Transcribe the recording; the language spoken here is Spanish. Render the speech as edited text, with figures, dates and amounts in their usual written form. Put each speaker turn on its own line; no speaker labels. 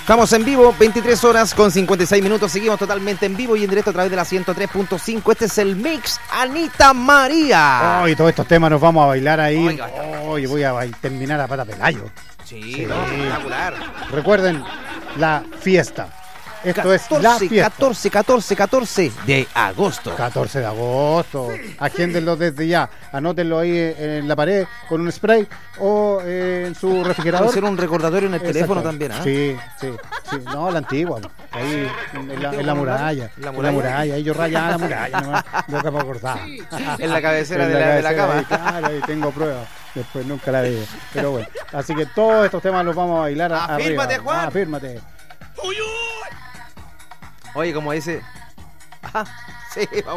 Estamos en vivo, 23 horas con 56 minutos. Seguimos totalmente en vivo y en directo a través de la 103.5. Este es el mix Anita María.
Y todos estos temas nos vamos a bailar ahí.
Oiga.
Hoy voy a terminar a pata pelayo.
Sí, no, espectacular.
Recuerden la fiesta. Esto es la fiesta.
14 de agosto.
14 de agosto. Agéndenlo desde ya. Anótenlo ahí en la pared con un spray o en su refrigerador.
Hacer un recordatorio en el teléfono también, ¿ah?
Sí. No, la antigua. Ahí en la muralla.
La
muralla. Ahí yo rayaba la muralla. No te puedo acordar.
En la cabecera de la cama.
Ahí, claro, ahí tengo pruebas. Después nunca la veía. Pero bueno. Así que todos estos temas los vamos a bailar
Afírmate,
arriba.
Juan.
Afírmate.
Oye, como dice. Sí, vamos.